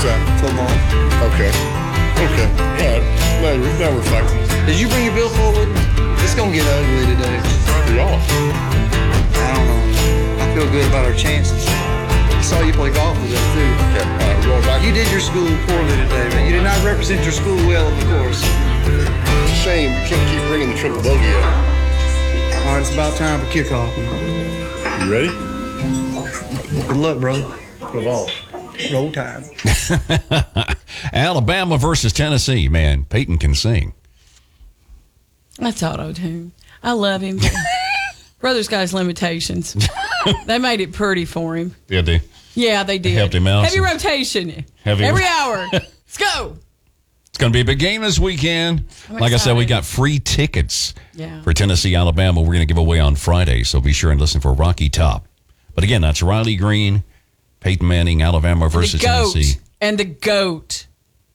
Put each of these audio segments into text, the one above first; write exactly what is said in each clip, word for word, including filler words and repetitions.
What's that? Football. Okay. Okay. All right. Now, we're- now we're fighting. Did you bring your billfold with you? It's going to get ugly today. Probably all. I don't know. I feel good about our chances. I saw you play golf with them, too. Okay. All right, we're going back. You did your school poorly today, man. You did not represent your school well on the course. It's a shame. You can't keep bringing the triple bogey up. All right, it's about time for kickoff. You ready? Good luck, brother. Good ball. Roll time. Alabama versus Tennessee. Man, Peyton can sing. That's auto-tune. I love him. Brother's got his limitations. They made it pretty for him. Did they? Yeah, they did. Helped him out. Heavy rotation. Heavy Every ro- hour. Let's go. It's going to be a big game this weekend. I'm Like I said, we excited. got free tickets Yeah. for Tennessee, Alabama. We're going to give away on Friday, so be sure and listen for Rocky Top. But again, that's Riley Green, Peyton Manning, Alabama versus the goat. Tennessee. And the GOAT.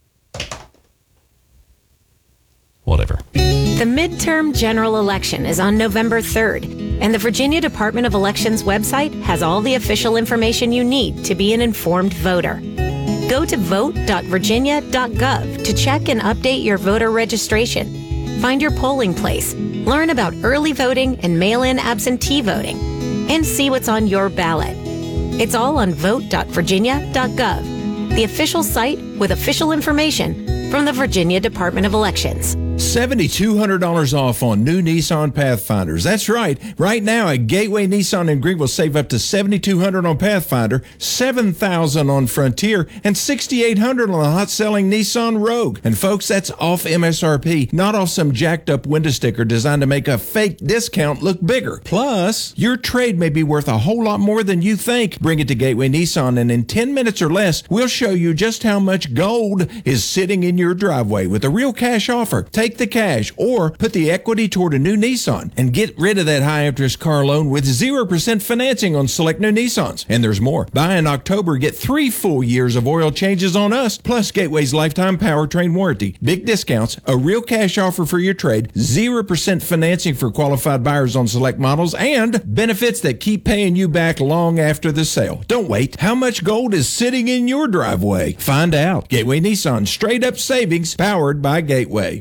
Whatever. The midterm general election is on November third, and the Virginia Department of Elections website has all the official information you need to be an informed voter. Go to vote dot virginia dot gov to check and update your voter registration. Find your polling place, learn about early voting and mail-in absentee voting, and see what's on your ballot. It's all on vote dot virginia dot gov, the official site with official information from the Virginia Department of Elections. seven thousand two hundred dollars off on new Nissan Pathfinders. That's right. Right now at Gateway Nissan in Greenville, save up to seven thousand two hundred dollars on Pathfinder, seven thousand dollars on Frontier, and six thousand eight hundred dollars on the hot-selling Nissan Rogue. And folks, that's off M S R P, not off some jacked-up window sticker designed to make a fake discount look bigger. Plus, your trade may be worth a whole lot more than you think. Bring it to Gateway Nissan, and in ten minutes or less, we'll show you just how much gold is sitting in your driveway with a real cash offer. Take the cash or put the equity toward a new Nissan and get rid of that high-interest car loan with zero percent financing on select new Nissans. And there's more. Buy in October, get three full years of oil changes on us, plus Gateway's lifetime powertrain warranty. Big discounts, a real cash offer for your trade, zero percent financing for qualified buyers on select models, and benefits that keep paying you back long after the sale. Don't wait. How much gold is sitting in your driveway? Find out. Gateway Nissan, straight up savings powered by Gateway.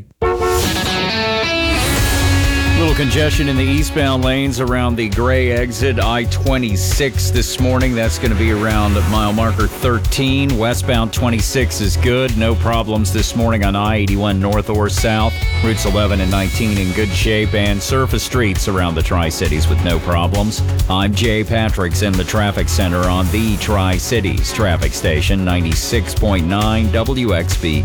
Little congestion in the eastbound lanes around the Gray exit, I twenty-six this morning. That's going to be around mile marker thirteen. Westbound twenty-six is good. No problems this morning on I eighty-one north or south. Routes eleven and nineteen in good shape, and surface streets around the Tri-Cities with no problems. I'm Jay Patrick's in the traffic center on the Tri-Cities traffic station, ninety-six point nine W X B.